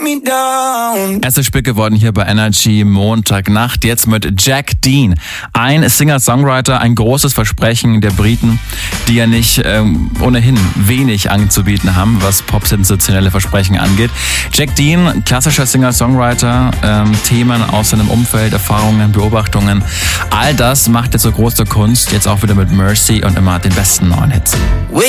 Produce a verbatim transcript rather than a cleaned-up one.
me down. Es ist spät geworden hier bei Energy Montagnacht, jetzt mit Jack Dean. Ein Singer-Songwriter, ein großes Versprechen der Briten, die ja nicht ähm, ohnehin wenig anzubieten haben, was pop-sensationelle Versprechen angeht. Jack Dean, klassischer Singer-Songwriter, ähm, Themen aus seinem Umfeld, Erfahrungen, Beobachtungen, all das macht er zur großer Kunst, jetzt auch wieder mit Mercy und immer den besten neuen Hits.